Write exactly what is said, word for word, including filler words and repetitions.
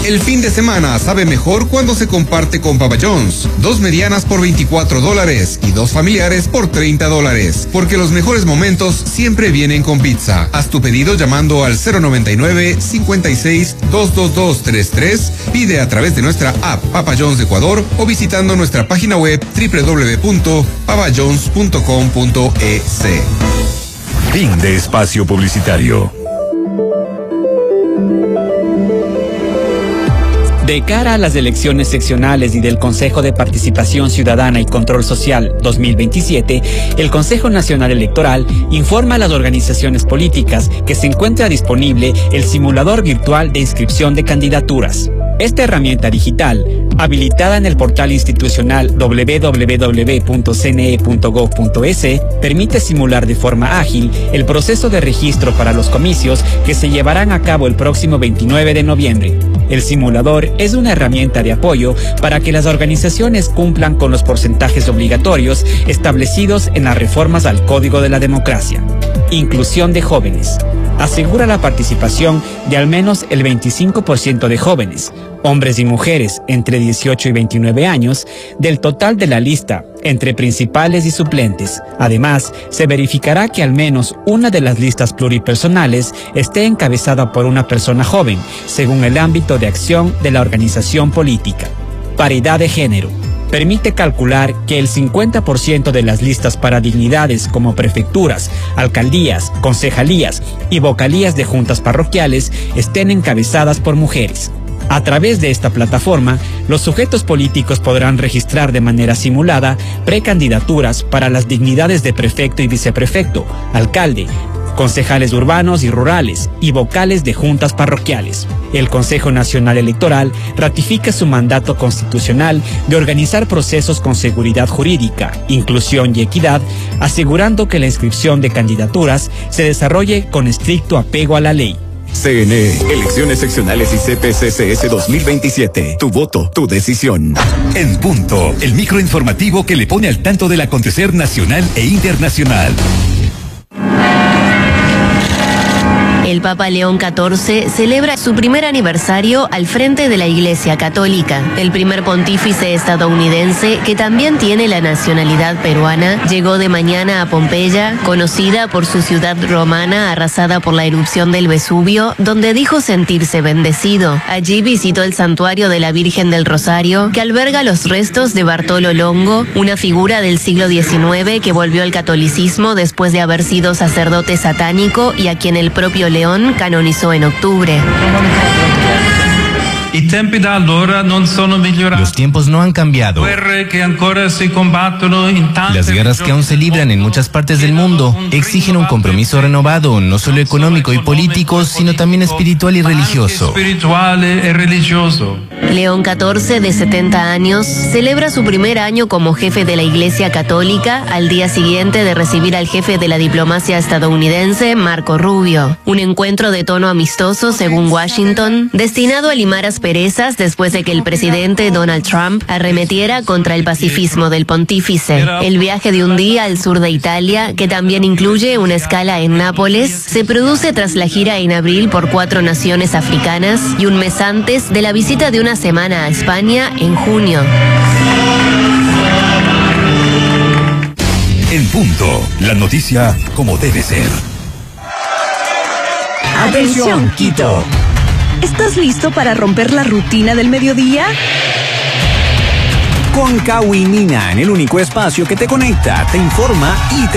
El fin de semana sabe mejor cuando se comparte con Papa John's. Dos medianas por veinticuatro dólares y dos familiares por treinta dólares. Porque los mejores momentos siempre vienen con pizza. Haz tu pedido llamando al cero noventa y nueve, cincuenta y seis, doscientos veintidós treinta y tres. Pide a través de nuestra app Papa John's de Ecuador o visitando nuestra página web doble u doble u doble u punto papa john's punto com punto e c. Fin de espacio publicitario. De cara a las elecciones seccionales y del Consejo de Participación Ciudadana y Control Social dos mil veintisiete, el Consejo Nacional Electoral informa a las organizaciones políticas que se encuentra disponible el simulador virtual de inscripción de candidaturas. Esta herramienta digital, habilitada en el portal institucional doble u doble u doble u punto c n e punto gov punto e s, permite simular de forma ágil el proceso de registro para los comicios que se llevarán a cabo el próximo veintinueve de noviembre. El simulador es una herramienta de apoyo para que las organizaciones cumplan con los porcentajes obligatorios establecidos en las reformas al Código de la Democracia. Inclusión de jóvenes. Asegura la participación de al menos el veinticinco por ciento de jóvenes, hombres y mujeres entre dieciocho y veintinueve años, del total de la lista, entre principales y suplentes. Además, se verificará que al menos una de las listas pluripersonales esté encabezada por una persona joven, según el ámbito de acción de la organización política. Paridad de género. Permite calcular que el cincuenta por ciento de las listas para dignidades como prefecturas, alcaldías, concejalías y vocalías de juntas parroquiales estén encabezadas por mujeres. A través de esta plataforma, los sujetos políticos podrán registrar de manera simulada precandidaturas para las dignidades de prefecto y viceprefecto, alcalde, concejales urbanos y rurales y vocales de juntas parroquiales. El Consejo Nacional Electoral ratifica su mandato constitucional de organizar procesos con seguridad jurídica, inclusión y equidad, asegurando que la inscripción de candidaturas se desarrolle con estricto apego a la ley. C N E, Elecciones Seccionales y C P C C S dos mil veintisiete. Tu voto, tu decisión. En punto, el microinformativo que le pone al tanto del acontecer nacional e internacional. El Papa León catorce celebra su primer aniversario al frente de la Iglesia Católica. El primer pontífice estadounidense, que también tiene la nacionalidad peruana, llegó de mañana a Pompeya, conocida por su ciudad romana arrasada por la erupción del Vesubio, donde dijo sentirse bendecido. Allí visitó el santuario de la Virgen del Rosario, que alberga los restos de Bartolo Longo, una figura del siglo diecinueve que volvió al catolicismo después de haber sido sacerdote satánico y a quien el propio León canonizó en octubre. Los tiempos no han cambiado. Las guerras que aún se libran en muchas partes del mundo exigen un compromiso renovado, no solo económico y político, sino también espiritual y religioso. León catorce, de setenta años, celebra su primer año como jefe de la Iglesia Católica al día siguiente de recibir al jefe de la diplomacia estadounidense, Marco Rubio. Un encuentro de tono amistoso, según Washington, destinado a limar asperezas después de que el presidente Donald Trump arremetiera contra el pacifismo del pontífice. El viaje de un día al sur de Italia, que también incluye una escala en Nápoles, se produce tras la gira en abril por cuatro naciones africanas y un mes antes de la visita de una semana a España en junio. En punto, la noticia como debe ser. Atención, Quito. ¿Estás listo para romper la rutina del mediodía? Con Kawinina, en el único espacio que te conecta, te informa y te